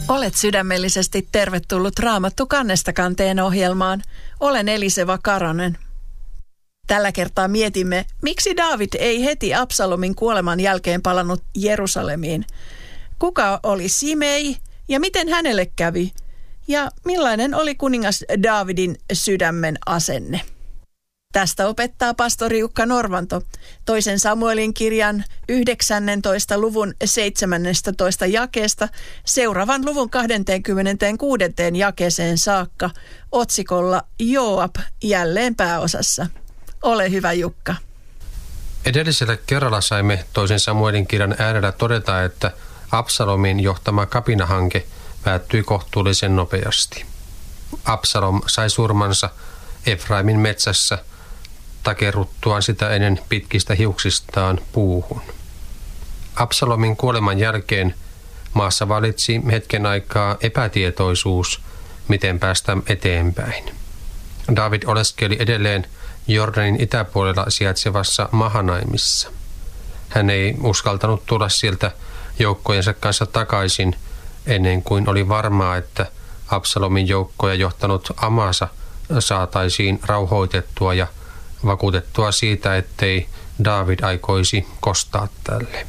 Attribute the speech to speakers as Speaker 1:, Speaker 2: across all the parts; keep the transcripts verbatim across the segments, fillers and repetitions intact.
Speaker 1: Olet sydämellisesti tervetullut Raamattu kannesta kanteen ohjelmaan. Olen Eliseva Karonen. Tällä kertaa mietimme, miksi Daavid ei heti Absalomin kuoleman jälkeen palannut Jerusalemiin. Kuka oli Simei ja miten hänelle kävi? Ja millainen oli kuningas Daavidin sydämen asenne? Tästä opettaa pastori Jukka Norvanto toisen Samuelin kirjan yhdeksännentoista luvun seitsemännestätoista jakeesta seuraavan luvun kaksikymmentäkuusi jakeeseen saakka otsikolla Joab jälleen pääosassa. Ole hyvä, Jukka.
Speaker 2: Edellisellä kerralla saimme toisen Samuelin kirjan äärellä todeta, että Absalomin johtama kapinahanke päättyi kohtuullisen nopeasti. Absalom sai surmansa Efraimin metsässä takerruttuaan sitä ennen pitkistä hiuksistaan puuhun. Absalomin kuoleman jälkeen maassa valitsi hetken aikaa epätietoisuus, miten päästä eteenpäin. Daavid oleskeli edelleen Jordanin itäpuolella sijaitsevassa Mahanaimissa. Hän ei uskaltanut tulla sieltä joukkojensa kanssa takaisin ennen kuin oli varmaa, että Absalomin joukkoja johtanut Amasa saataisiin rauhoitettua ja vakuutettua siitä, ettei Daavid aikoisi kostaa tälle.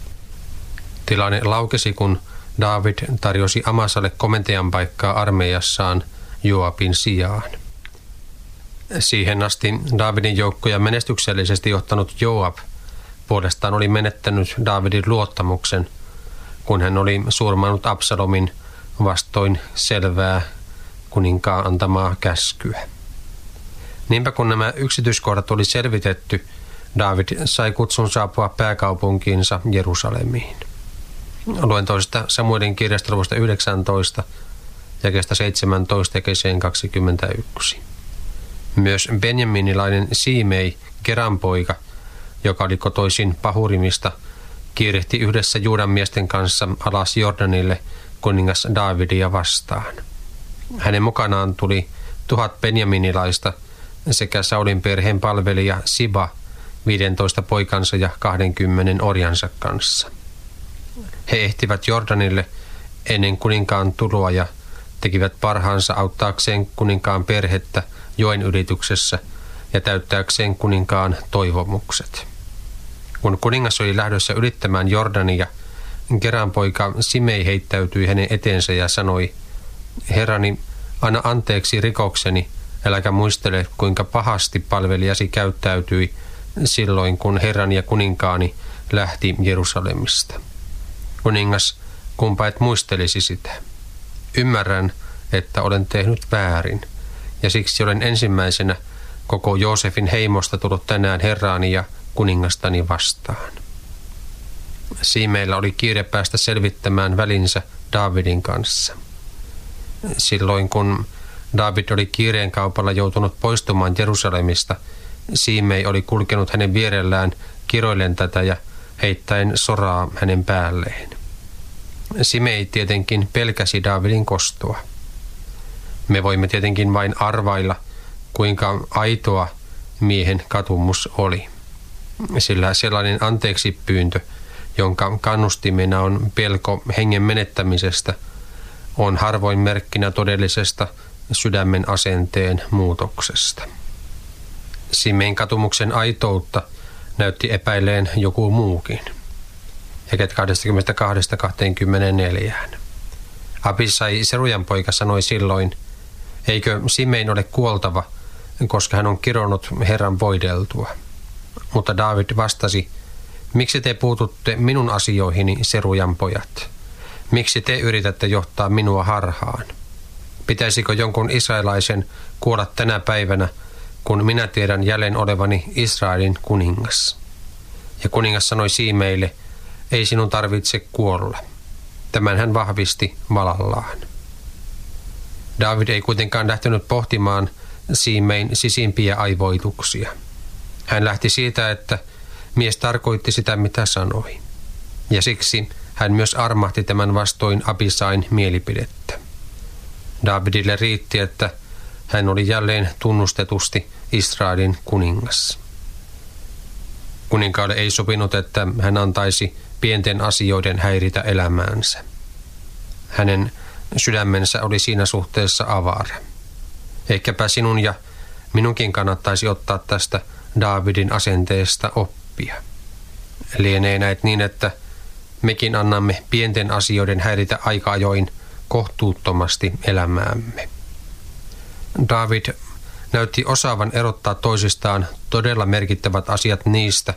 Speaker 2: Tilanne laukesi, kun Daavid tarjosi Amasalle komentajan paikkaa armeijassaan Joabin sijaan. Siihen asti Daavidin joukkoja menestyksellisesti johtanut Joab puolestaan oli menettänyt Daavidin luottamuksen, kun hän oli surmannut Absalomin vastoin selvää kuninkaan antamaa käskyä. Niinpä kun nämä yksityiskohdat oli selvitetty, Daavid sai kutsun saapua pääkaupunkiinsa Jerusalemiin. Luen toisesta Samuelin kirjasta luvusta yhdeksäntoista, jakeesta seitsemäntoista jakeeseen kaksikymmentäyksi. Myös benjaminilainen Simei, Geran poika, joka oli kotoisin Pahurimista, kiirehti yhdessä Juudan miesten kanssa alas Jordanille kuningas Daavidia vastaan. Hänen mukanaan tuli tuhat benjaminilaista sekä Saulin perheen palvelija Siba viidentoista poikansa ja kahdenkymmenen orjansa kanssa. He ehtivät Jordanille ennen kuninkaan tuloa ja tekivät parhaansa auttaakseen kuninkaan perhettä joen ylityksessä ja täyttääkseen kuninkaan toivomukset. Kun kuningas oli lähdössä ylittämään Jordania, Geran poika Simei heittäytyi hänen eteensä ja sanoi, Herrani, anna anteeksi rikokseni, äläkä muistele, kuinka pahasti palvelijasi käyttäytyi silloin, kun Herran ja kuninkaani lähti Jerusalemista. Kuningas, kumpa et muistelisi sitä. Ymmärrän, että olen tehnyt väärin, ja siksi olen ensimmäisenä koko Joosefin heimosta tullut tänään Herraani ja kuningastani vastaan. Simeillä oli kiire päästä selvittämään välinsä Daavidin kanssa. Silloin kun Daavid oli kiireen kaupalla joutunut poistumaan Jerusalemista, Simei oli kulkenut hänen vierellään kiroillen tätä ja heittäen soraa hänen päälleen. Simei tietenkin pelkäsi Daavidin kostoa. Me voimme tietenkin vain arvailla, kuinka aitoa miehen katumus oli. Sillä sellainen anteeksipyyntö, jonka kannustimena on pelko hengen menettämisestä, on harvoin merkkinä todellisesta sydämen asenteen muutoksesta. Simein katumuksen aitoutta näytti epäilleen joku muukin. Jakeet kaksikymmentäkaksi kaksikymmentäneljä. Abisai Serujan poika sanoi silloin, eikö Simein ole kuoltava, koska hän on kironnut Herran voideltua. Mutta Daavid vastasi, miksi te puututte minun asioihini, Serujan pojat? Miksi te yritätte johtaa minua harhaan? Pitäisikö jonkun israelaisen kuolla tänä päivänä, kun minä tiedän jälleen olevani Israelin kuningas? Ja kuningas sanoi Simeille, ei sinun tarvitse kuolla. Tämän hän vahvisti valallaan. Daavid ei kuitenkaan lähtenyt pohtimaan Simein sisimpiä aivoituksia. Hän lähti siitä, että mies tarkoitti sitä, mitä sanoi. Ja siksi hän myös armahti tämän vastoin Abisain mielipidettä. Daavidille riitti, että hän oli jälleen tunnustetusti Israelin kuningas. Kuninkaalle ei sopinut, että hän antaisi pienten asioiden häiritä elämäänsä. Hänen sydämensä oli siinä suhteessa avara. Ehkäpä sinun ja minunkin kannattaisi ottaa tästä Daavidin asenteesta oppia. Lienee näet niin, että mekin annamme pienten asioiden häiritä aika ajoin kohtuuttomasti elämäämme. Daavid näytti osaavan erottaa toisistaan todella merkittävät asiat niistä,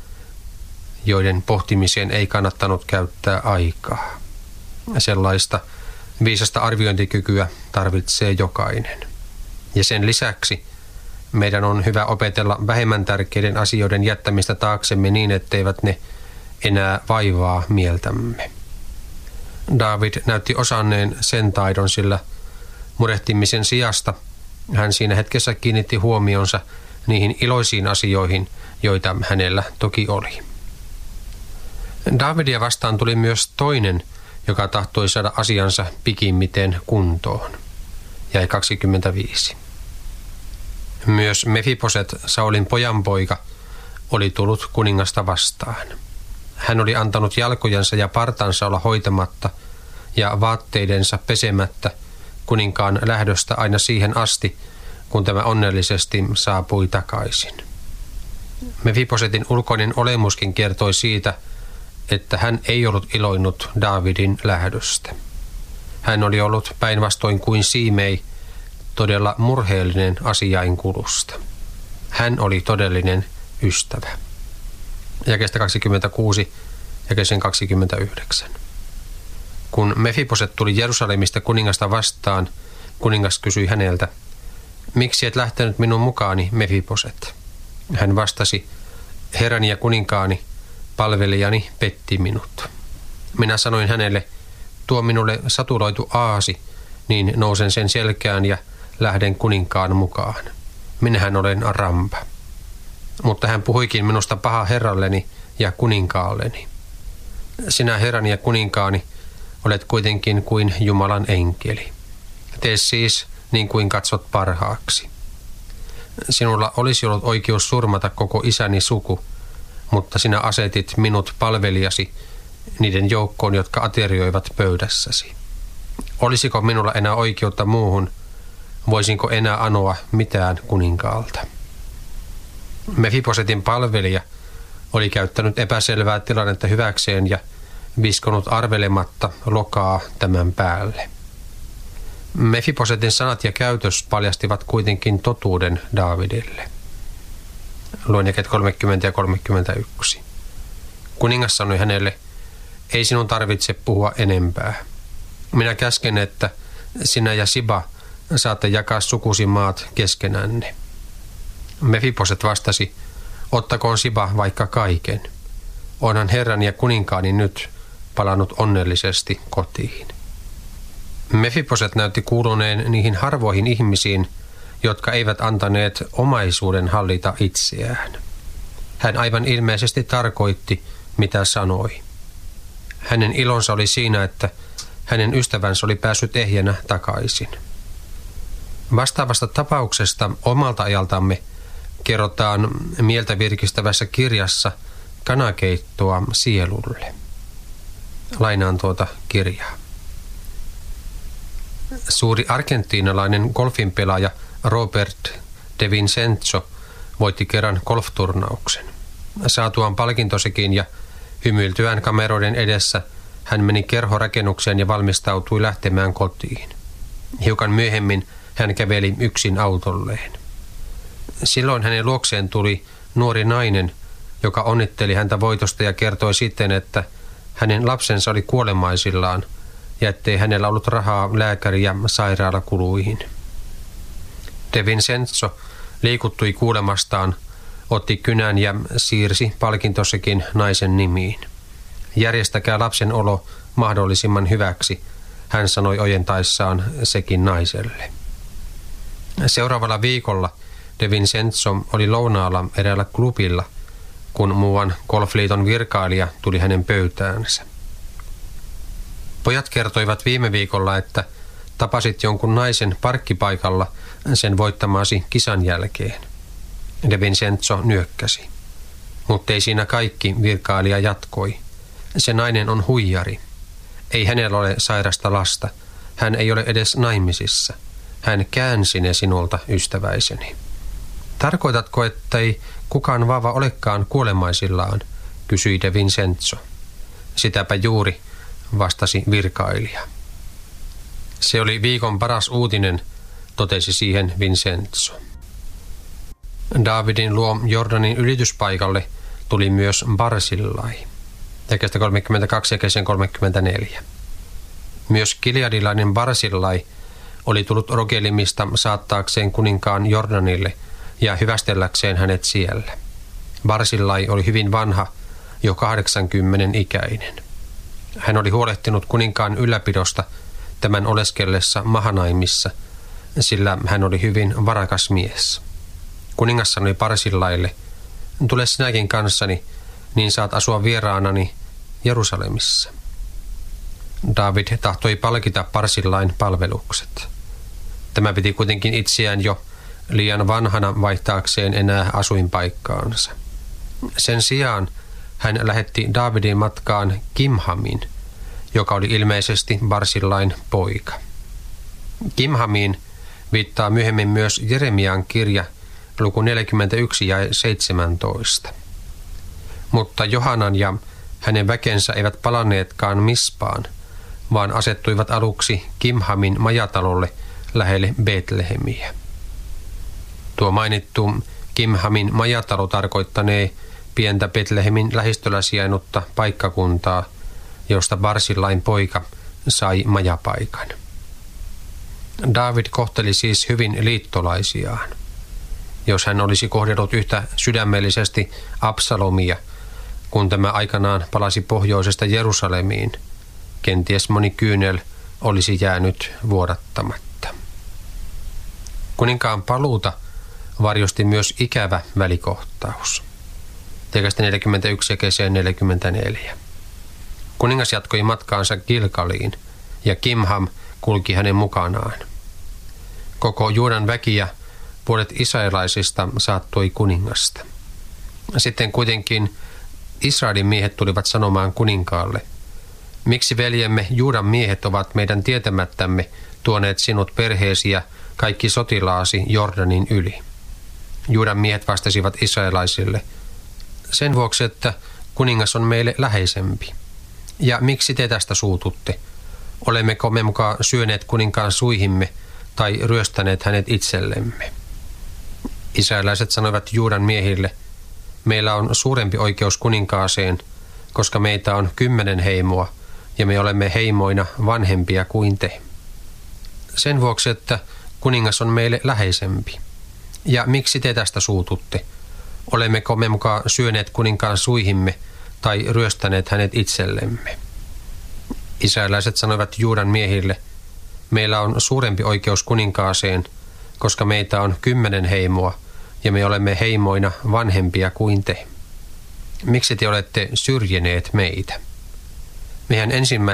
Speaker 2: joiden pohtimiseen ei kannattanut käyttää aikaa. Sellaista viisasta arviointikykyä tarvitsee jokainen. Ja sen lisäksi meidän on hyvä opetella vähemmän tärkeiden asioiden jättämistä taaksemme niin, etteivät ne enää vaivaa mieltämme. Daavid näytti osanneen sen taidon, sillä murehtimisen sijasta hän siinä hetkessä kiinnitti huomionsa niihin iloisiin asioihin, joita hänellä toki oli. Daavidia vastaan tuli myös toinen, joka tahtoi saada asiansa pikimmiten kuntoon. Jäi kaksikymmentäviisi. Myös Mefiboset, Saulin pojanpoika, oli tullut kuningasta vastaan. Hän oli antanut jalkojensa ja partansa olla hoitamatta ja vaatteidensa pesemättä kuninkaan lähdöstä aina siihen asti, kun tämä onnellisesti saapui takaisin. Mefibosetin ulkoinen olemuskin kertoi siitä, että hän ei ollut iloinut Daavidin lähdöstä. Hän oli ollut päinvastoin kuin Siimei todella murheellinen asiainkulusta. Hän oli todellinen ystävä. Jakeesta kaksikymmentäkuusi, jakeeseen kaksikymmentäyhdeksän. Kun Mefiboset tuli Jerusalemista kuningasta vastaan, kuningas kysyi häneltä, miksi et lähtenyt minun mukaani, Mefiboset? Hän vastasi, herrani ja kuninkaani, palvelijani petti minut. Minä sanoin hänelle, tuo minulle satuloitu aasi, niin nousen sen selkään ja lähden kuninkaan mukaan. Minähän olen rampa. Mutta hän puhuikin minusta paha herralleni ja kuninkaalleni. Sinä herrani ja kuninkaani olet kuitenkin kuin Jumalan enkeli. Tee siis niin kuin katsot parhaaksi. Sinulla olisi ollut oikeus surmata koko isäni suku, mutta sinä asetit minut palvelijasi niiden joukkoon, jotka aterioivat pöydässäsi. Olisiko minulla enää oikeutta muuhun? Voisinko enää anoa mitään kuninkaalta? Mefibosetin palvelija oli käyttänyt epäselvää tilannetta hyväkseen ja viskonut arvelematta lokaa tämän päälle. Mefibosetin sanat ja käytös paljastivat kuitenkin totuuden Daavidille. Luen jakeet kolmekymmentä ja kolmekymmentäyksi. Kuningas sanoi hänelle, ei sinun tarvitse puhua enempää. Minä käsken, että sinä ja Siba saatte jakaa sukusi maat keskenänne. Mefiboset vastasi, ottakoon Siba vaikka kaiken. Onhan herran ja kuninkaani nyt palannut onnellisesti kotiin. Mefiboset näytti kuuluneen niihin harvoihin ihmisiin, jotka eivät antaneet omaisuuden hallita itseään. Hän aivan ilmeisesti tarkoitti, mitä sanoi. Hänen ilonsa oli siinä, että hänen ystävänsä oli päässyt ehjänä takaisin. Vastaavasta tapauksesta omalta ajaltamme kerrotaan mieltä virkistävässä kirjassa Kanakeittoa sielulle. Lainaan tuota kirjaa. Suuri argentiinalainen golfinpelaaja Robert de Vincenzo voitti kerran golfturnauksen. Saatuaan palkintosekin ja hymyiltyään kameroiden edessä hän meni kerhorakennukseen ja valmistautui lähtemään kotiin. Hiukan myöhemmin hän käveli yksin autolleen. Silloin hänen luokseen tuli nuori nainen, joka onnitteli häntä voitosta ja kertoi sitten, että hänen lapsensa oli kuolemaisillaan ja ettei hänellä ollut rahaa lääkäri- ja sairaalakuluihin. De Vincenzo liikuttui kuulemastaan, otti kynän ja siirsi palkintosekin naisen nimiin. Järjestäkää lapsen olo mahdollisimman hyväksi, hän sanoi ojentaessaan sekin naiselle. Seuraavalla viikolla De Vincenzo oli lounaalla eräällä klubilla, kun muuan golfliiton virkailija tuli hänen pöytäänsä. Pojat kertoivat viime viikolla, että tapasit jonkun naisen parkkipaikalla sen voittamasi kisan jälkeen. De Vincenzo nyökkäsi. Mutta ei siinä kaikki, virkailija jatkoi. Se nainen on huijari. Ei hänellä ole sairasta lasta. Hän ei ole edes naimisissa. Hän käänsi ne sinulta, ystäväiseni. Tarkoitatko, ettei kukaan vauva olekaan kuolemaisillaan, kysyi de Vincenzo. Sitäpä juuri, vastasi virkailija. Se oli viikon paras uutinen, totesi siihen Vincenzo. Daavidin luo Jordanin ylityspaikalle tuli myös Barsillai, jakeesta kolmekymmentäkaksi jakeeseen kolmekymmentäneljä. Myös gileadilainen Barsillai oli tullut Rogelimista saattaakseen kuninkaan Jordanille ja hyvästelläkseen hänet siellä. Barsillai oli hyvin vanha, jo kahdeksankymmenen ikäinen. Hän oli huolehtinut kuninkaan ylläpidosta tämän oleskellessa Mahanaimissa, sillä hän oli hyvin varakas mies. Kuningas sanoi Barsillaille, tule sinäkin kanssani, niin saat asua vieraanani Jerusalemissa. Daavid tahtoi palkita Barsillain palvelukset. Tämä piti kuitenkin itseään jo liian vanhana vaihtaakseen enää asuinpaikkaansa. Sen sijaan hän lähetti Daavidin matkaan Kimhamin, joka oli ilmeisesti Barsillain poika. Kimhamiin viittaa myöhemmin myös Jeremian kirja luku neljäkymmentäyksi ja seitsemäntoista. Mutta Johanan ja hänen väkensä eivät palanneetkaan Mispaan, vaan asettuivat aluksi Kimhamin majatalolle lähelle Betlehemiä. Tuo mainittu Kimhamin majatalo tarkoittanee pientä Betlehemin lähistöllä sijainnutta paikkakuntaa, josta Barsillain poika sai majapaikan. Daavid kohteli siis hyvin liittolaisiaan. Jos hän olisi kohdellut yhtä sydämellisesti Absalomia, kun tämä aikanaan palasi pohjoisesta Jerusalemiin, kenties moni kyynel olisi jäänyt vuodattamatta. Kuninkaan paluuta varjosti myös ikävä välikohtaus. Jakeesta neljäkymmentäyksi jakeeseen neljäkymmentäneljä. Kuningas jatkoi matkaansa Gilgaliin, ja Kimham kulki hänen mukanaan. Koko Juudan väki ja puolet israelaisista saattoi kuningasta. Sitten kuitenkin Israelin miehet tulivat sanomaan kuninkaalle, miksi veljemme Juudan miehet ovat meidän tietämättämme tuoneet sinut perheesi ja kaikki sotilaasi Jordanin yli. Juudan miehet vastasivat israelaisille, sen vuoksi, että kuningas on meille läheisempi. Ja miksi te tästä suututte? Olemmeko me mukaan syöneet kuninkaan suihimme tai ryöstäneet hänet itsellemme? Israelaiset sanoivat Juudan miehille, meillä on suurempi oikeus kuninkaaseen, koska meitä on kymmenen heimoa ja me olemme heimoina vanhempia kuin te. Sen vuoksi, että kuningas on meille läheisempi. Ja miksi te tästä suututte? Olemmeko me mukaan syöneet kuninkaan suihimme tai ryöstäneet hänet itsellemme? Israelaiset sanoivat Juudan miehille, meillä on suurempi oikeus kuninkaaseen, koska meitä on kymmenen heimoa ja me olemme heimoina vanhempia kuin te. Miksi te olette syrjineet meitä? Mehän ensimmäinen